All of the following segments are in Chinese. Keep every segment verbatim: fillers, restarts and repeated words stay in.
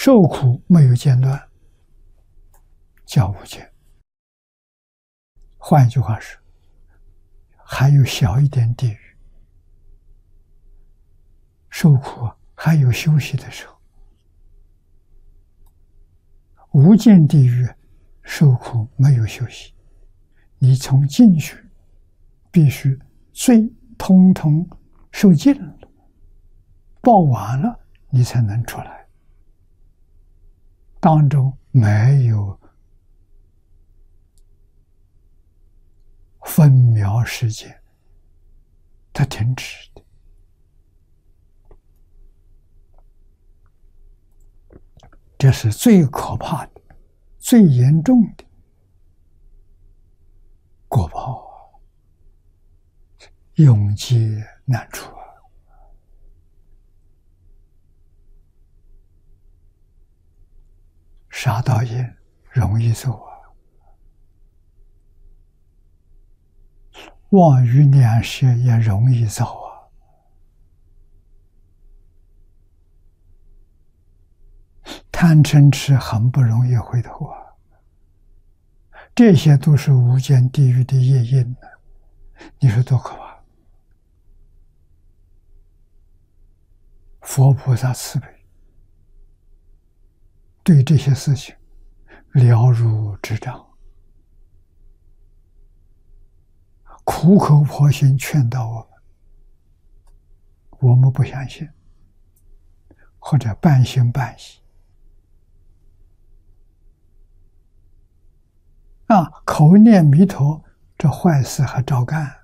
受苦没有间断，叫无间。换一句话是，还有小一点地狱，受苦还有休息的时候。无间地狱受苦没有休息，你从进去必须罪通通受尽了，报完了你才能出来，当中没有分秒时间它停止的。这是最可怕的、最严重的果报啊，永劫难除啊！杀盗淫容易走啊，妄语两舌也容易走啊。贪嗔痴很不容易回头啊，这些都是无间地狱的业因呢，你说多可怕！佛菩萨慈悲，对这些事情了如指掌，苦口婆心劝导我们，我们不相信，或者半信半疑。啊，口念弥陀，这坏事还照干，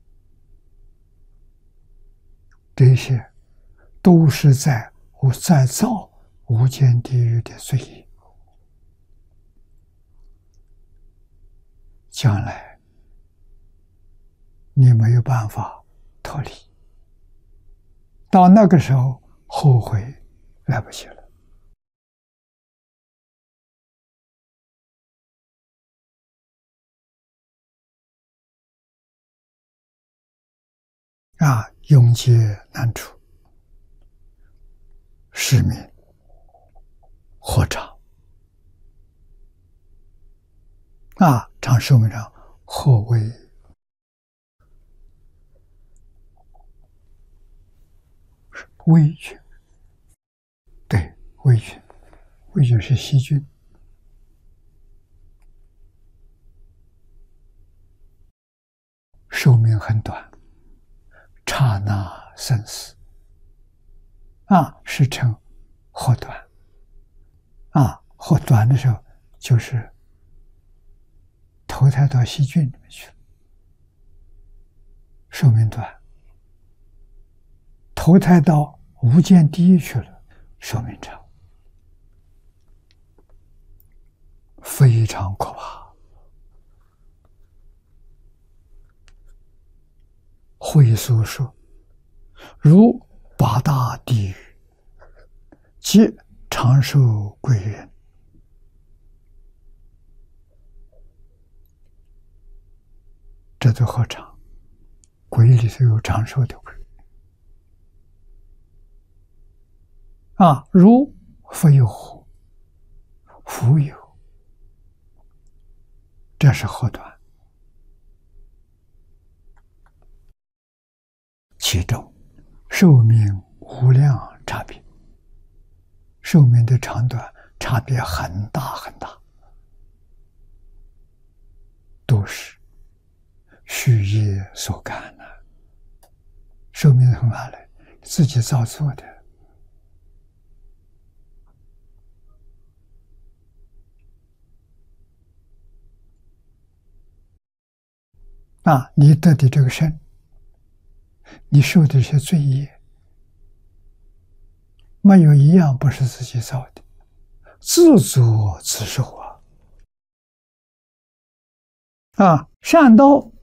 这些都是在在造无间地狱的罪业，将来你没有办法脱离，到那个时候后悔来不及了。啊，永劫难除，失眠或长啊，长寿命长或为微菌，对，微菌，微菌是细菌，寿命很短。刹那生死啊，是称或短啊，或短的时候就是投胎到细菌里面去了，寿命短；投胎到无间地狱去了，寿命长，非常可怕。会所说，如八大地狱，皆长寿贵人。这都何尝？鬼里头有长寿的鬼啊，如非有乎？复有，这是何短？其中寿命无量差别，寿命的长短差别很大很大，都是虚业所感的。寿命从哪来？自己造作的。啊，你得的这个身，你受的这些罪业，没有一样不是自己造的，自作自受啊！啊，善道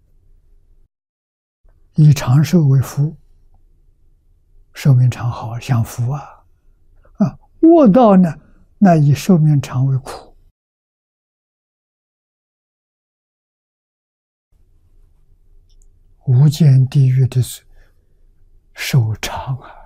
以长寿为福，寿命长好享福啊！啊，恶道呢，那以寿命长为苦。无间地狱的寿长啊！